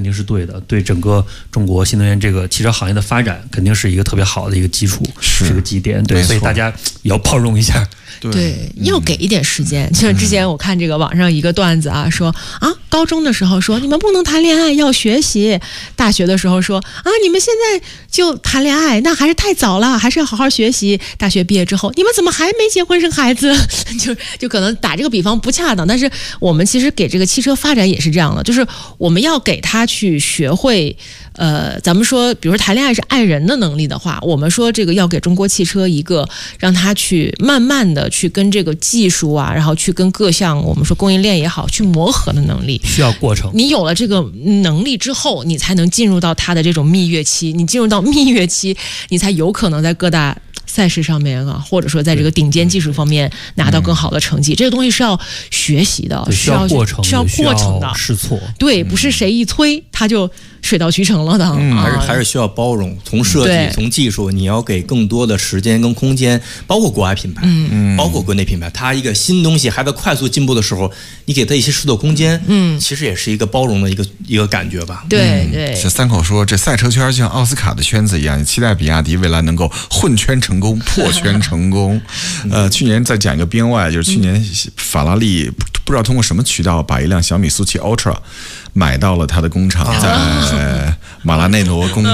定是对的，对整个中国新能源这个汽车行业的发展肯定是一个特别好的一个基础，是个基点。对，所以大家也要包容一下。 对，要给一点时间。像之前我看这个网上一个段子啊，说啊，高中的时候说你们不能谈恋爱，要学习；大学的时候说啊，你们现在就谈恋爱，那还是太早了，还是要好好学习。大学毕业之后，你们怎么还没结婚生孩子？就可能打这个比方不恰当，但是我们其实给这个汽车发展也是这样的，就是我们要给他去学会。咱们说，比如说谈恋爱是爱人的能力的话，我们说这个要给中国汽车一个让他去慢慢的去跟这个技术啊，然后去跟各项我们说供应链也好去磨合的能力， 需要过程。 你有了这个能力之后，你才能进入到他的这种蜜月期。你进入到蜜月期，你才有可能在各大赛事上面啊，或者说在这个顶尖技术方面拿到更好的成绩。这个东西是要学习的， 需要过程， 需要过程的， 试错。 对，不是谁一催他就水到渠成了的。 还是需要包容，从设计从技术，你要给更多的时间跟空间，包括国外品牌，包括国内品牌，它一个新东西还在快速进步的时候，你给它一些试错空间，其实也是一个包容的一个感觉吧。 对对。 这三口说，这赛车圈就像奥斯卡的圈子一样，期待比亚迪未来能够混圈成功、破圈成功。去年再讲一个编外，就是去年法拉利不知道通过什么渠道把一辆小米速七 Ultra 买到了他的工厂，在马拉内罗工